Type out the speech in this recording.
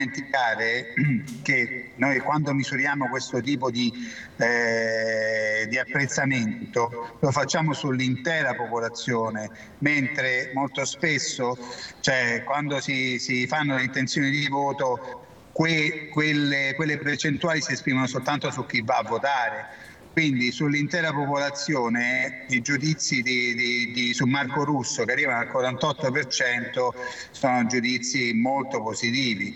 dimenticare che noi quando misuriamo questo tipo di apprezzamento lo facciamo sull'intera popolazione, mentre molto spesso, cioè, quando si fanno le intenzioni di voto, quelle percentuali si esprimono soltanto su chi va a votare. Quindi sull'intera popolazione i giudizi su Marco Russo, che arrivano al 48%, sono giudizi molto positivi.